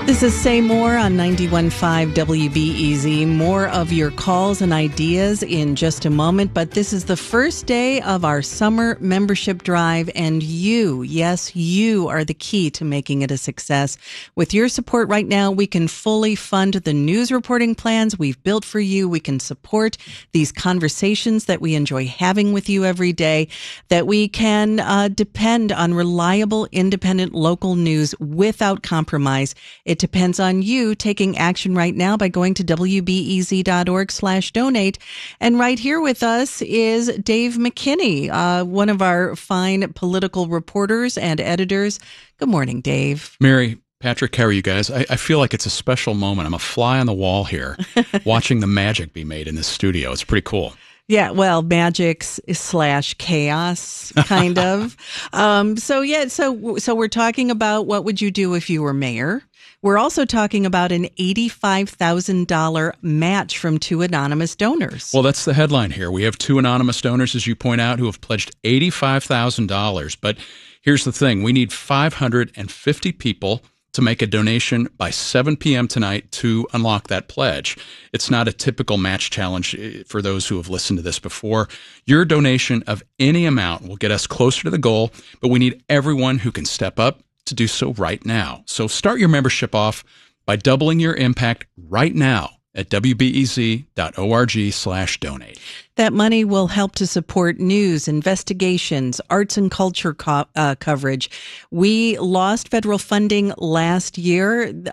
This is Say More on 91.5 WBEZ. More of your calls and ideas in just a moment, but this is the first day of our summer membership drive, and you, yes, you are the key to making it a success. With your support right now, we can fully fund the news reporting plans we've built for you. We can support these conversations that we enjoy having with you every day, that we can depend on reliable, independent local news without compromise. It depends on you taking action right now by going to wbez.org/donate. And right here with us is Dave McKinney, one of our fine political reporters and editors. Good morning, Dave. Mary, Patrick, how are you guys? I feel like it's a special moment. I'm a fly on the wall here watching the magic be made in this studio. It's pretty cool. Yeah, well, magic / chaos, kind of. So we're talking about what would you do if you were mayor. We're also talking about an $85,000 match from two anonymous donors. Well, that's the headline here. We have two anonymous donors, as you point out, who have pledged $85,000. But here's the thing. We need 550 people to make a donation by 7 p.m. tonight to unlock that pledge. It's not a typical match challenge for those who have listened to this before. Your donation of any amount will get us closer to the goal, but we need everyone who can step up to do so right now. So start your membership off by doubling your impact right now at wbez.org/donate. That money will help to support news, investigations, arts and culture coverage. We lost federal funding last year.